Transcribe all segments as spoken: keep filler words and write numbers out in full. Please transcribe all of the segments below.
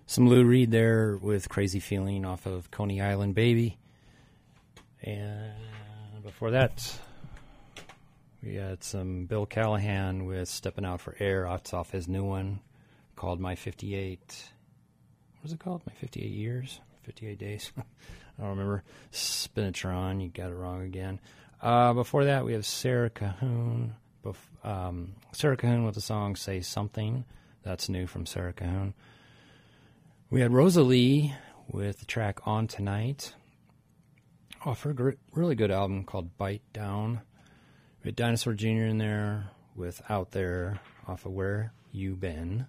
Some Lou Reed there with Crazy Feeling off of Coney Island Baby. And before that, we had some Bill Callahan with Stepping Out for Air. That's off his new one called My fifty-eight. What is it called? My fifty-eight Years? fifty-eight Days? I don't remember. Spinatron, you got it wrong again. Uh, before that, we have Sarah Cahoon. Bef- um, Sarah Cahoon with the song Say Something. That's new from Sarah Cahoon. We had Rosalie with the track On Tonight off her gr- really good album called Bite Down. We had Dinosaur Junior in there with Out There off of Where You Been.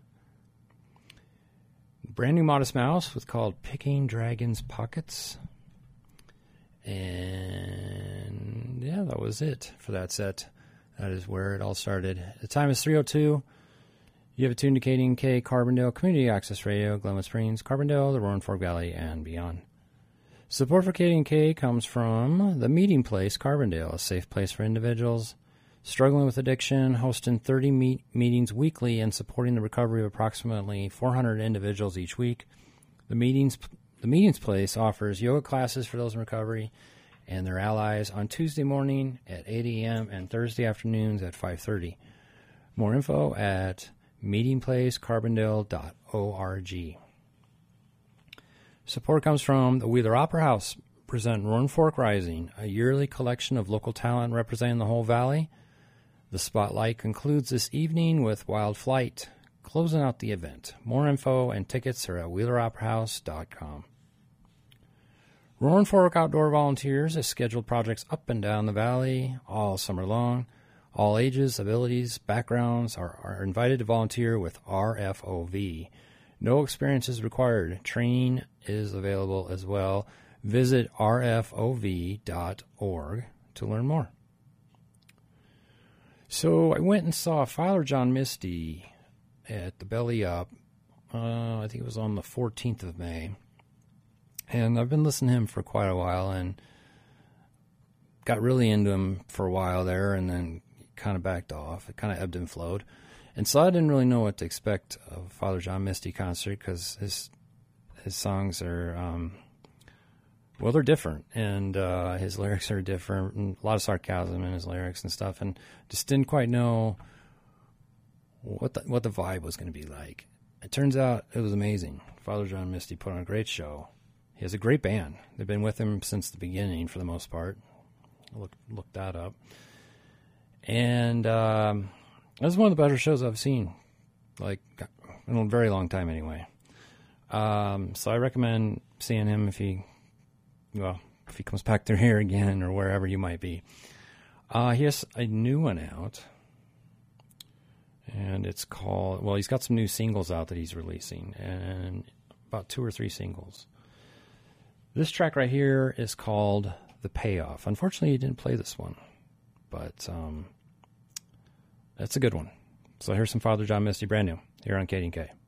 Brand new Modest Mouse with called Picking Dragon's Pockets. And yeah, that was it for that set. That is where it all started. The time is three oh two. You have a tune to K D N K, Carbondale, Community Access Radio, Glenwood Springs, Carbondale, the Roaring Fork Valley, and beyond. Support for K D N K comes from The Meeting Place, Carbondale, a safe place for individuals struggling with addiction, hosting thirty meet- meetings weekly and supporting the recovery of approximately four hundred individuals each week. The Meetings The Meetings Place offers yoga classes for those in recovery and their allies on Tuesday morning at eight a.m. and Thursday afternoons at five thirty. More info at meeting place carbondale dot org. Support comes from the Wheeler Opera House, present Roaring Fork Rising, a yearly collection of local talent representing the whole valley. The spotlight concludes this evening with Wild Flight, closing out the event. More info and tickets are at wheeler opera house dot com. Roaring Fork Outdoor Volunteers has scheduled projects up and down the valley all summer long. All ages, abilities, backgrounds are, are invited to volunteer with R F O V. No experience is required. Training is available as well. Visit r f o v dot org to learn more. So I went and saw Father John Misty at the Belly Up. Uh, I think it was on the fourteenth of May. And I've been listening to him for quite a while and got really into him for a while there and then kind of backed off. It kind of ebbed and flowed. And so I didn't really know what to expect of Father John Misty concert because his his songs are, um, well, they're different. And uh, his lyrics are different. And a lot of sarcasm in his lyrics and stuff. And just didn't quite know what the, what the vibe was going to be like. It turns out it was amazing. Father John Misty put on a great show. He has a great band. They've been with him since the beginning for the most part. Look, look that up. And um, this is one of the better shows I've seen, like, in a very long time anyway. Um, so I recommend seeing him if he, well, if he comes back through here again or wherever you might be. Uh, he has a new one out, and it's called, well, he's got some new singles out that he's releasing, and about two or three singles. This track right here is called The Payoff. Unfortunately, he didn't play this one, but um, that's a good one. So here's some Father John Misty, brand new, here on K D N K.